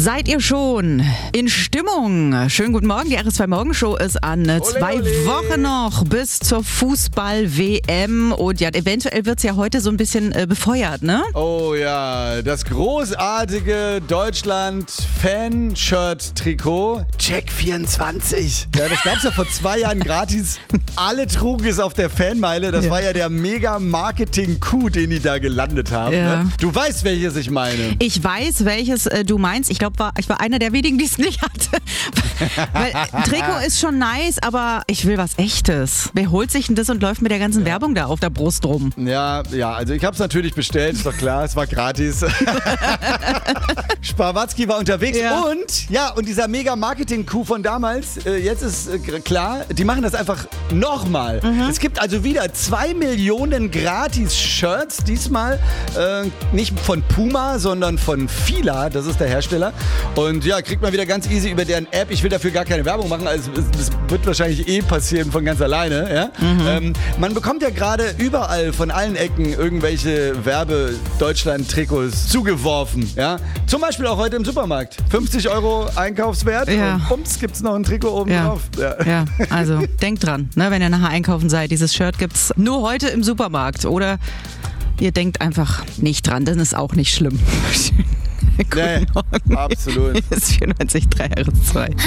Seid ihr schon in Stimmung? Schönen guten Morgen, die RS2 Morgenshow ist an. Ole, 2 ole. Wochen noch bis zur Fußball-WM. Und ja, eventuell wird es ja heute so ein bisschen befeuert, ne? Oh ja, das großartige Deutschland-Fan-Shirt-Trikot. Check 24. Ja, das gab's ja vor 2 Jahren gratis. Alle trugen es auf der Fanmeile. Das war ja der Mega-Marketing-Coup, den die da gelandet haben. Ja. Ne? Du weißt, welches ich meine. Ich weiß, welches du meinst. Ich glaube, ich war einer der wenigen, die es nicht hatte. Weil Trikot ist schon nice, aber ich will was Echtes. Wer holt sich denn das und läuft mit der ganzen Werbung da auf der Brust rum? Ja, also ich habe es natürlich bestellt, ist doch klar, es war gratis. Sparwatzki war unterwegs und dieser Mega-Marketing-Coup von damals, jetzt ist klar, die machen das einfach nochmal. Es gibt also wieder 2 Millionen Gratis-Shirts, diesmal nicht von Puma, sondern von Fila, das ist der Hersteller. Und ja, kriegt man wieder ganz easy über deren App. Ich will dafür gar keine Werbung machen, also das wird wahrscheinlich passieren von ganz alleine. Ja? Man bekommt ja gerade überall von allen Ecken irgendwelche Werbe-Deutschland-Trikots zugeworfen. Ja? Zum Beispiel auch heute im Supermarkt. 50 € Einkaufswert und bums, gibt's noch ein Trikot oben drauf. Ja, also denkt dran, ne, wenn ihr nachher einkaufen seid, dieses Shirt gibt's nur heute im Supermarkt. Oder ihr denkt einfach nicht dran, dann ist auch nicht schlimm. Guten Morgen. Absolut. Hier ist 94.3 RS2.